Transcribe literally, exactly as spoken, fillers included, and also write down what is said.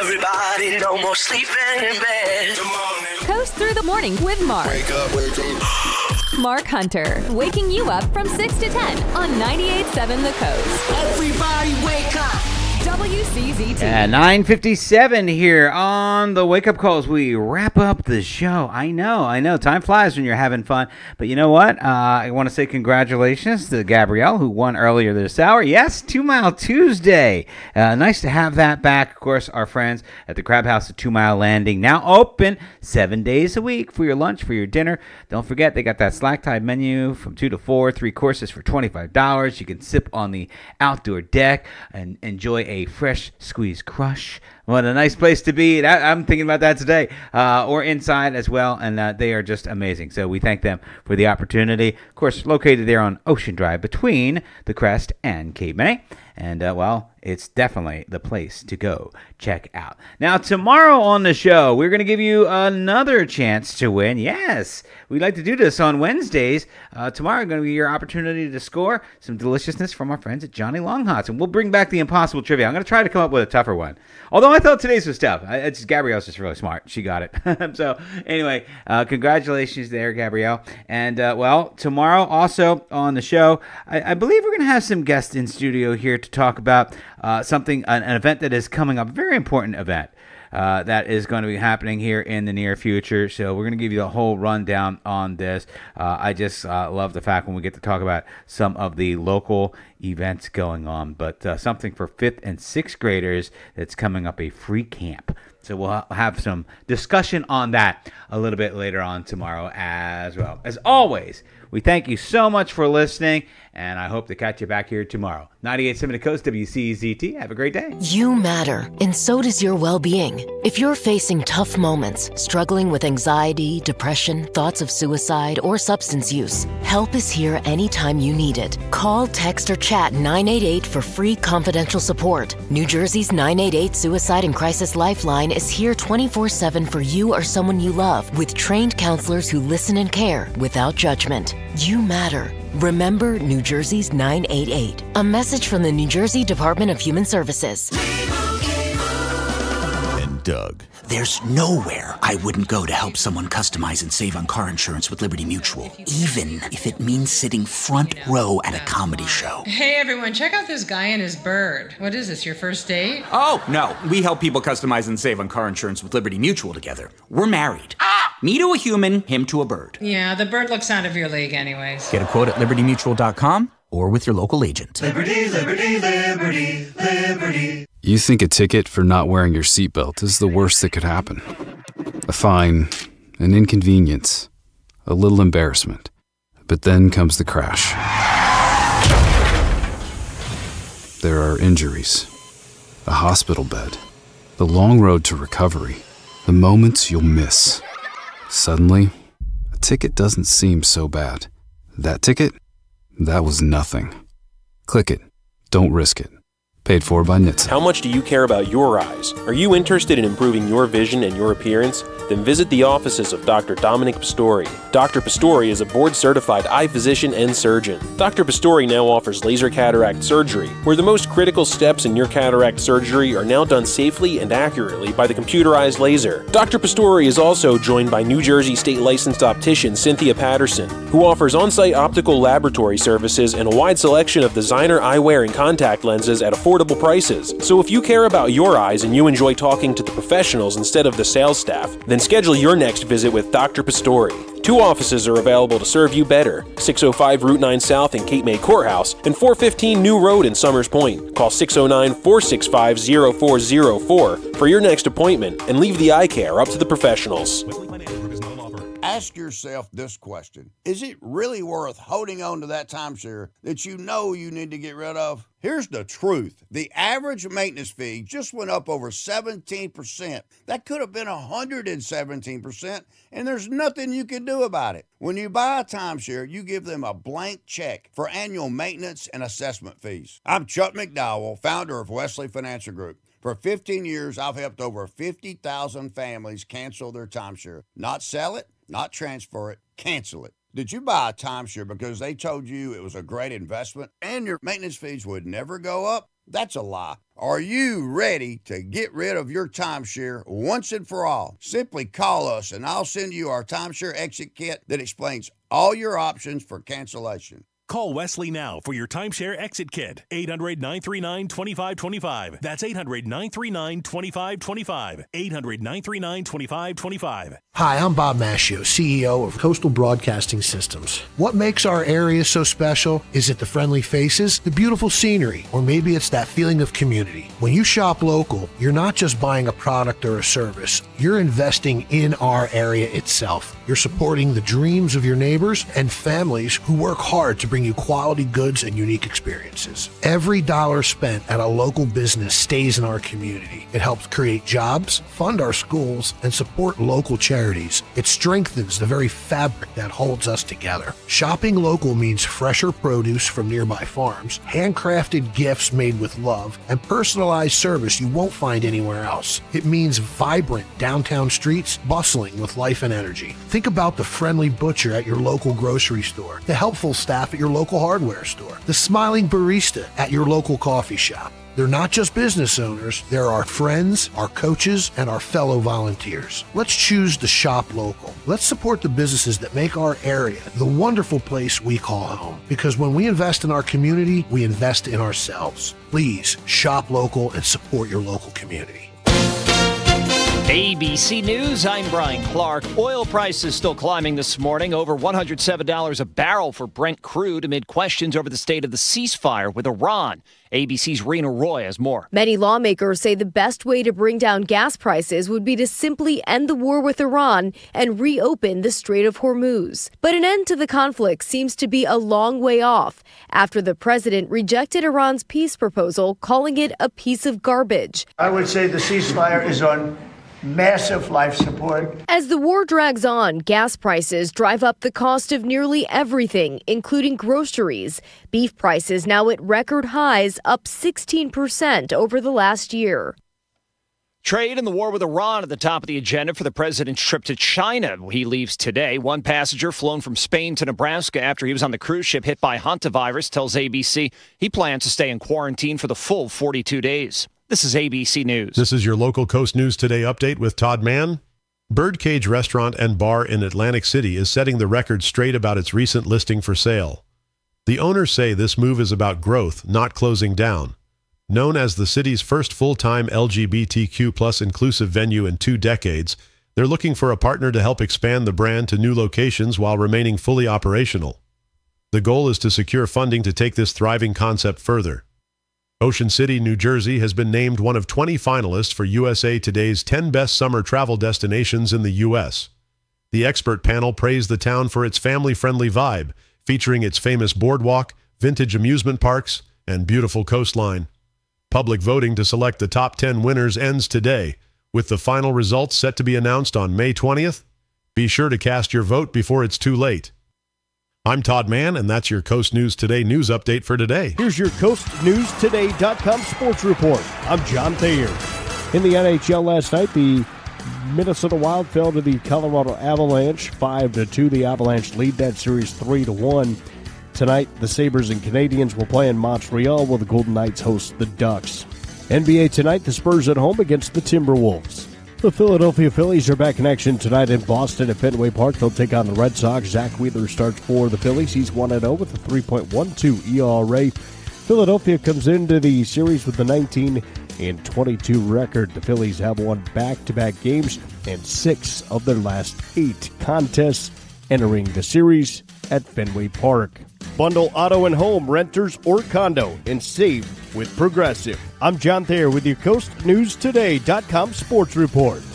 Everybody, no more sleeping in bed. Good morning. Coast through the morning with Mark. Wake up, wake up. Mark Hunter, waking you up from six to ten on ninety-eight point seven The Coast. Everybody wake up. W C Z T. At nine fifty-seven here on the Wake Up Calls, we wrap up the show. I know, I know. Time flies when you're having fun. But you know what? Uh, I want to say congratulations to Gabrielle, who won earlier this hour. Yes, Two Mile Tuesday. Uh, nice to have that back. Of course, our friends at the Crab House at Two Mile Landing, now open seven days a week for your lunch, for your dinner. Don't forget, they got that slack tie menu from two to four, three courses for twenty-five dollars. You can sip on the outdoor deck and enjoy a fresh squeezed crush. What a nice place to be. That, I'm thinking about that today. Uh, or inside as well. And uh, they are just amazing. So we thank them for the opportunity. Of course, located there on Ocean Drive between the Crest and Cape May. And, uh, well, it's definitely the place to go check out. Now, tomorrow on the show, we're going to give you another chance to win. Yes, we like to do this on Wednesdays. Uh, tomorrow, going to be your opportunity to score some deliciousness from our friends at Johnny Longhots. And we'll bring back the impossible trivia. I'm going to try to come up with a tougher one. Although I thought today's was tough. I, it's, Gabrielle's just really smart. She got it. So, anyway, uh, congratulations there, Gabrielle. And, uh, well, tomorrow also on the show, I, I believe we're going to have some guests in studio here to talk about uh, something, an, an event that is coming up, a very important event uh, that is going to be happening here in the near future. So we're going to give you the whole rundown on this. Uh, I just uh, love the fact when we get to talk about some of the local events going on, but uh, something for fifth and sixth graders that's coming up, a free camp. So we'll have some discussion on that a little bit later on tomorrow as well. As always, we thank you so much for listening, and I hope to catch you back here tomorrow. ninety-eight point seven The Coast, W C Z T. Have a great day. You matter, and so does your well-being. If you're facing tough moments, struggling with anxiety, depression, thoughts of suicide, or substance use, help is here anytime you need it. Call, text, or chat nine eight eight for free confidential support. New Jersey's nine eight eight Suicide and Crisis Lifeline is here twenty-four seven for you or someone you love, with trained counselors who listen and care without judgment. You matter. Remember New Jersey's nine eight eight. A message from the New Jersey Department of Human Services. And Doug. There's nowhere I wouldn't go to help someone customize and save on car insurance with Liberty Mutual, even if it means sitting front row at a comedy show. Hey everyone, check out this guy and his bird. What is this, your first date? Oh, no. We help people customize and save on car insurance with Liberty Mutual together. We're married. Ah! Me to a human, him to a bird. Yeah, the bird looks out of your league anyways. Get a quote at liberty mutual dot com or with your local agent. Liberty, liberty, liberty, liberty. You think a ticket for not wearing your seatbelt is the worst that could happen. A fine, an inconvenience, a little embarrassment. But then comes the crash. There are injuries, a hospital bed, the long road to recovery, the moments you'll miss. Suddenly, a ticket doesn't seem so bad. That ticket? That was nothing. Click it. Don't risk it. Paid for by N H T S A. How much do you care about your eyes? Are you interested in improving your vision and your appearance? Then visit the offices of Doctor Dominic Pistori. Doctor Pistori is a board-certified eye physician and surgeon. Doctor Pistori now offers laser cataract surgery, where the most critical steps in your cataract surgery are now done safely and accurately by the computerized laser. Doctor Pistori is also joined by New Jersey state-licensed optician Cynthia Patterson, who offers on-site optical laboratory services and a wide selection of designer eyewear and contact lenses at affordable prices. So if you care about your eyes and you enjoy talking to the professionals instead of the sales staff, then schedule your next visit with Doctor Pistori. Two offices are available to serve you better: six oh five Route nine South in Cape May Courthouse and four fifteen New Road in Summers Point. Call six oh nine, four six five, oh four oh four for your next appointment and leave the eye care up to the professionals. Ask yourself this question. Is it really worth holding on to that timeshare that you know you need to get rid of? Here's the truth. The average maintenance fee just went up over seventeen percent. That could have been one hundred seventeen percent, and there's nothing you can do about it. When you buy a timeshare, you give them a blank check for annual maintenance and assessment fees. I'm Chuck McDowell, founder of Wesley Financial Group. For fifteen years, I've helped over fifty thousand families cancel their timeshare. Not sell it, not transfer it, cancel it. Did you buy a timeshare because they told you it was a great investment and your maintenance fees would never go up? That's a lie. Are you ready to get rid of your timeshare once and for all? Simply call us and I'll send you our timeshare exit kit that explains all your options for cancellation. Call Wesley now for your timeshare exit kit. eight hundred, nine three nine, two five two five. That's eight hundred, nine three nine, two five two five. eight hundred, nine three nine, two five two five. Hi, I'm Bob Maschio, C E O of Coastal Broadcasting Systems. What makes our area so special? Is it the friendly faces, the beautiful scenery, or maybe it's that feeling of community? When you shop local, you're not just buying a product or a service. You're investing in our area itself. You're supporting the dreams of your neighbors and families who work hard to bring you quality goods and unique experiences. Every dollar spent at a local business stays in our community. It helps create jobs, fund our schools, and support local charities. It strengthens the very fabric that holds us together. Shopping local means fresher produce from nearby farms, handcrafted gifts made with love, and personalized service you won't find anywhere else. It means vibrant downtown streets bustling with life and energy. Think about the friendly butcher at your local grocery store, the helpful staff at your local hardware store, the smiling barista at your local coffee shop. They're not just business owners, they're our friends, our coaches, and our fellow volunteers. Let's choose to shop local. Let's support the businesses that make our area the wonderful place we call home. Because when we invest in our community, we invest in ourselves. Please shop local and support your local community. A B C News, I'm Brian Clark. Oil prices still climbing this morning, over one hundred seven dollars a barrel for Brent crude amid questions over the state of the ceasefire with Iran. A B C's Rena Roy has more. Many lawmakers say the best way to bring down gas prices would be to simply end the war with Iran and reopen the Strait of Hormuz. But an end to the conflict seems to be a long way off after the president rejected Iran's peace proposal, calling it a piece of garbage. I would say the ceasefire is on massive life support. As the war drags on, gas prices drive up the cost of nearly everything, including groceries. Beef prices now at record highs, up sixteen percent over the last year. Trade and the war with Iran at the top of the agenda for the president's trip to China. He leaves today. One passenger flown from Spain to Nebraska after he was on the cruise ship hit by hantavirus tells A B C he plans to stay in quarantine for the full forty-two days. This is A B C News. This is your local Coast News Today update with Todd Mann. Birdcage Restaurant and Bar in Atlantic City is setting the record straight about its recent listing for sale. The owners say this move is about growth, not closing down. Known as the city's first full-time L G B T Q plus inclusive venue in two decades, they're looking for a partner to help expand the brand to new locations while remaining fully operational. The goal is to secure funding to take this thriving concept further. Ocean City, New Jersey has been named one of twenty finalists for U S A Today's ten Best Summer Travel Destinations in the U S. The expert panel praised the town for its family-friendly vibe, featuring its famous boardwalk, vintage amusement parks, and beautiful coastline. Public voting to select the top ten winners ends today, with the final results set to be announced on May twentieth. Be sure to cast your vote before it's too late. I'm Todd Mann, and that's your Coast News Today news update for today. Here's your coast news today dot com sports report. I'm John Thayer. In the N H L last night, the Minnesota Wild fell to the Colorado Avalanche five to two. The Avalanche lead that series three to one. Tonight, the Sabres and Canadiens will play in Montreal while the Golden Knights host the Ducks. N B A tonight, the Spurs at home against the Timberwolves. The Philadelphia Phillies are back in action tonight in Boston at Fenway Park. They'll take on the Red Sox. Zach Wheeler starts for the Phillies. He's one and oh with a three point one two E R A. Philadelphia comes into the series with a nineteen and twenty-two record. The Phillies have won back-to-back games and six of their last eight contests entering the series at Fenway Park. Bundle auto and home, renters, or condo, and save with Progressive. I'm John Thayer with your Coast News Today dot com sports report.